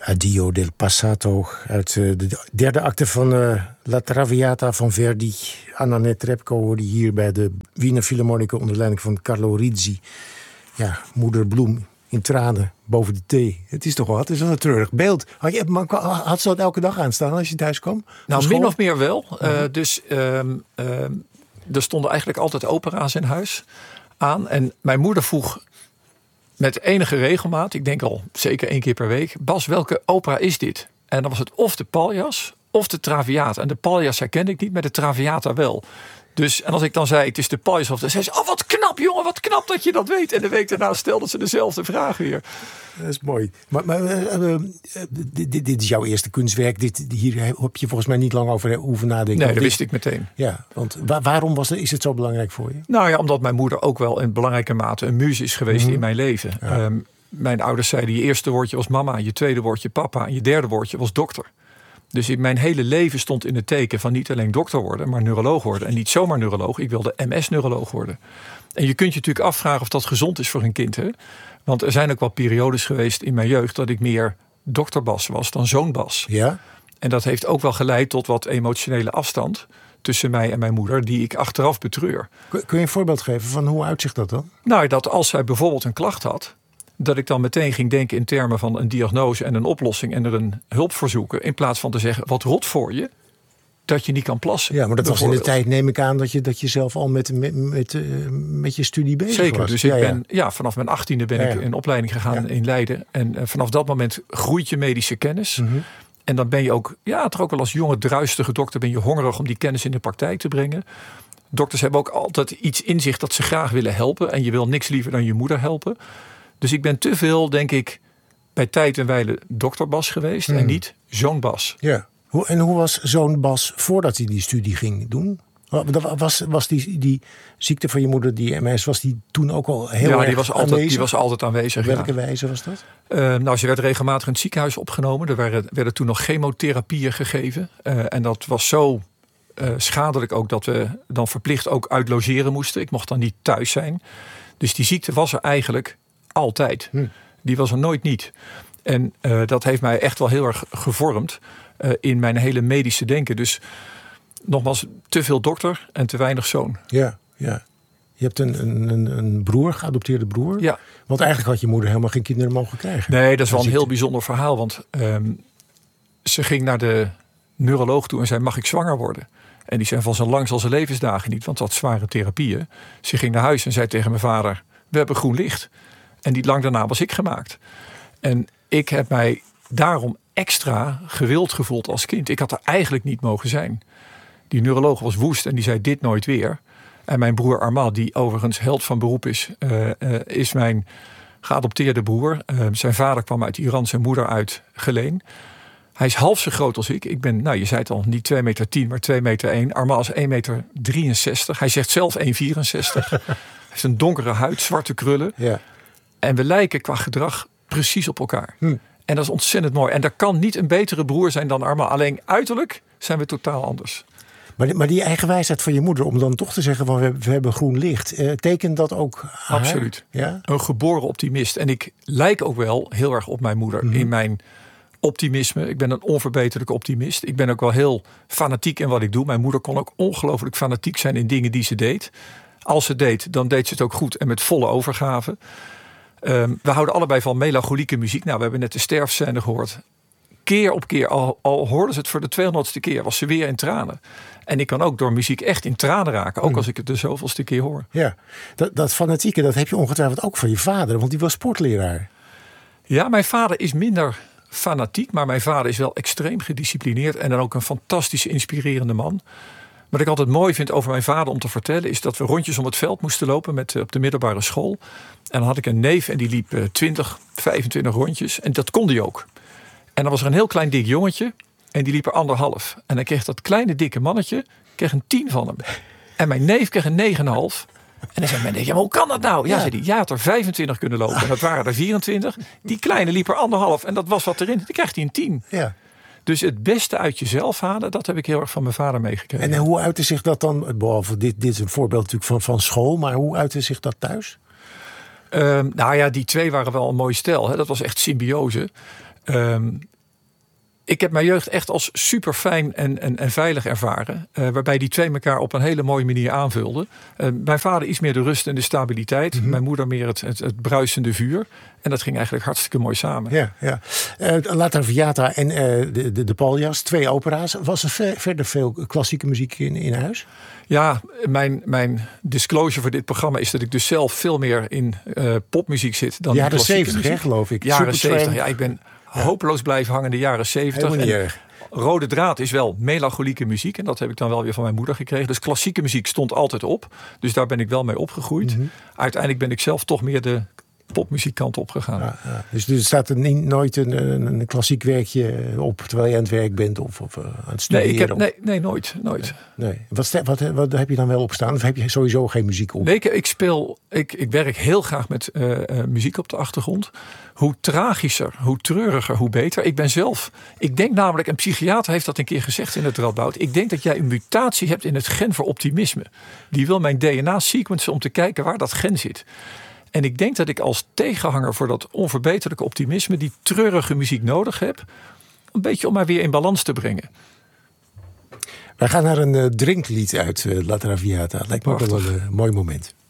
Addio del Passato uit de derde acte van La Traviata van Verdi. Anna Netrebko hoorde hier bij de Wiener Philharmonica onder leiding van Carlo Rizzi. Ja, moeder Bloem in tranen boven de thee. Het is toch wat? Het is wel een treurig beeld. Had ze dat elke dag aanstaan als je thuis kwam? Nou, min of meer wel. Dus er stonden eigenlijk altijd opera's in huis aan. En mijn moeder vroeg met enige regelmaat, ik denk al zeker 1 keer per week, Bas, welke opera is dit? En dan was het of de Paljas of de Traviata. En de Paljas herkende ik niet, maar de Traviata wel. Dus, en als ik dan zei, het is de Paljas, dan zei ze, oh wat knap jongen, wat knap dat je dat weet. En de week daarna stelde ze dezelfde vraag weer. Dat is mooi. Maar dit is jouw eerste kunstwerk. Hier heb je volgens mij niet lang over hoeven nadenken. Nee, dat wist ik meteen. Ja, want waarom is het zo belangrijk voor je? Nou ja, omdat mijn moeder ook wel in belangrijke mate een muze is geweest in mijn leven. Ja. Mijn ouders zeiden, je eerste woordje was mama, je tweede woordje papa en je derde woordje was dokter. Dus mijn hele leven stond in het teken van niet alleen dokter worden, maar neuroloog worden. En niet zomaar neuroloog, ik wilde MS-neuroloog worden. En je kunt je natuurlijk afvragen of dat gezond is voor een kind. Hè? Want er zijn ook wel periodes geweest in mijn jeugd dat ik meer dokter Bas was dan zoon Bas. Ja? En dat heeft ook wel geleid tot wat emotionele afstand tussen mij en mijn moeder, die ik achteraf betreur. Kun je een voorbeeld geven van hoe uitzicht dat dan? Nou, dat als zij bijvoorbeeld een klacht had, dat ik dan meteen ging denken in termen van een diagnose en een oplossing en er een hulp voor zoeken, in plaats van te zeggen, wat rot voor je, dat je niet kan plassen. Ja, maar dat was in de tijd, neem ik aan, dat je zelf al met je studie bezig was. Zeker, dus ik ben vanaf mijn 18e ben ik in opleiding gegaan in Leiden. En vanaf dat moment groeit je medische kennis. Mm-hmm. En dan ben je ook, toch ook wel als jonge druistige dokter ben je hongerig om die kennis in de praktijk te brengen. Dokters hebben ook altijd iets in zich dat ze graag willen helpen. En je wil niks liever dan je moeder helpen. Dus ik ben te veel, denk ik, bij tijd en wijle dokter Bas geweest en niet zoon Bas. Ja. En hoe was zoon Bas voordat hij die studie ging doen? Was die ziekte van je moeder, die MS, was die toen ook al heel erg aanwezig? Die was altijd aanwezig. Op welke wijze was dat? Ze werd regelmatig in het ziekenhuis opgenomen. Er werden toen nog chemotherapieën gegeven. En dat was zo schadelijk ook dat we dan verplicht ook uit logeren moesten. Ik mocht dan niet thuis zijn. Dus die ziekte was er eigenlijk altijd. Die was er nooit niet. En dat heeft mij echt wel heel erg gevormd in mijn hele medische denken. Dus nogmaals, te veel dokter en te weinig zoon. Ja. Je hebt een broer, geadopteerde broer. Ja. Want eigenlijk had je moeder helemaal geen kinderen mogen krijgen. Nee, dat is wel een heel bijzonder verhaal. Want ze ging naar de neuroloog toe en zei, mag ik zwanger worden? En die zei, van zo lang zal zijn levensdagen niet, want dat zware therapieën. Ze ging naar huis en zei tegen mijn vader, we hebben groen licht. En niet lang daarna was ik gemaakt. En ik heb mij daarom extra gewild gevoeld als kind. Ik had er eigenlijk niet mogen zijn. Die neuroloog was woest en die zei dit nooit weer. En mijn broer Armand, die overigens held van beroep is mijn geadopteerde broer. Zijn vader kwam uit Iran, zijn moeder uit Geleen. Hij is half zo groot als ik. Ik ben, je zei het al, niet 2,10 meter, maar 2,1 meter. Armand is 1,63 meter. Hij zegt zelf 1,64 meter. Hij heeft een donkere huid, zwarte krullen. Ja. En we lijken qua gedrag precies op elkaar. En dat is ontzettend mooi. En er kan niet een betere broer zijn dan Armand. Alleen uiterlijk zijn we totaal anders. Maar die eigen wijsheid van je moeder, om dan toch te zeggen van we hebben groen licht, tekent dat ook haar? Absoluut. Ja? Een geboren optimist. En ik lijk ook wel heel erg op mijn moeder in mijn optimisme. Ik ben een onverbeterlijke optimist. Ik ben ook wel heel fanatiek in wat ik doe. Mijn moeder kon ook ongelooflijk fanatiek zijn in dingen die ze deed. Als ze deed, dan deed ze het ook goed en met volle overgave. We houden allebei van melancholieke muziek. Nou, we hebben net de sterfscène gehoord. Keer op keer, al hoorden ze het voor de 200ste keer, was ze weer in tranen. En ik kan ook door muziek echt in tranen raken. Ook als ik het de zoveelste keer hoor. Ja, dat fanatieke, dat heb je ongetwijfeld ook van je vader. Want die was sportleraar. Ja, mijn vader is minder fanatiek. Maar mijn vader is wel extreem gedisciplineerd. En dan ook een fantastische, inspirerende man. Wat ik altijd mooi vind over mijn vader om te vertellen, is dat we rondjes om het veld moesten lopen op de middelbare school. En dan had ik een neef en die liep 20, 25 rondjes. En dat kon die ook. En dan was er een heel klein dik jongetje en die liep er 1,5. En dan kreeg dat kleine dikke mannetje een 10 van hem. En mijn neef kreeg een 9,5. En dan zei mijn neef, maar hoe kan dat nou? Ja, zei hij, had er 25 kunnen lopen. En dat waren er 24. Die kleine liep er 1,5 en dat was wat erin. Dan krijgt hij een 10. Ja. Dus het beste uit jezelf halen, dat heb ik heel erg van mijn vader meegekregen. En hoe uitte zich dat dan, behalve dit is een voorbeeld natuurlijk van school, maar hoe uitte zich dat thuis? Die twee waren wel een mooi stel. Hè? Dat was echt symbiose. Ik heb mijn jeugd echt als super fijn en veilig ervaren. Waarbij die twee elkaar op een hele mooie manier aanvulden. Mijn vader iets meer de rust en de stabiliteit. Mm-hmm. Mijn moeder meer het bruisende vuur. En dat ging eigenlijk hartstikke mooi samen. Ja. La Traviata en de Paljas, 2 opera's. Was er verder veel klassieke muziek in huis? Ja, mijn disclosure voor dit programma is dat ik dus zelf veel meer in popmuziek zit dan jaren in klassieke 70, muziek. Geloof ik. Jaren 70, ja, ik ben hopeloos blijven hangen in de jaren 70. Helemaal niet erg. Rode draad is wel melancholieke muziek. En dat heb ik dan wel weer van mijn moeder gekregen. Dus klassieke muziek stond altijd op. Dus daar ben ik wel mee opgegroeid. Mm-hmm. Uiteindelijk ben ik zelf toch meer de popmuziekkant opgegaan. Ja. Dus er staat er nooit een klassiek werkje op terwijl je aan het werk bent of aan het studeren? Nee, nooit. Nee. Wat heb je dan wel op staan? Of heb je sowieso geen muziek op? Nee, ik werk heel graag met muziek op de achtergrond. Hoe tragischer, hoe treuriger, hoe beter. Ik denk namelijk, een psychiater heeft dat een keer gezegd in het Radboud. Ik denk dat jij een mutatie hebt in het gen voor optimisme. Die wil mijn DNA sequencen om te kijken waar dat gen zit. En ik denk dat ik als tegenhanger voor dat onverbeterlijke optimisme die treurige muziek nodig heb. Een beetje om mij weer in balans te brengen. Wij gaan naar een drinklied uit La Traviata. Lijkt me ook wel een mooi moment.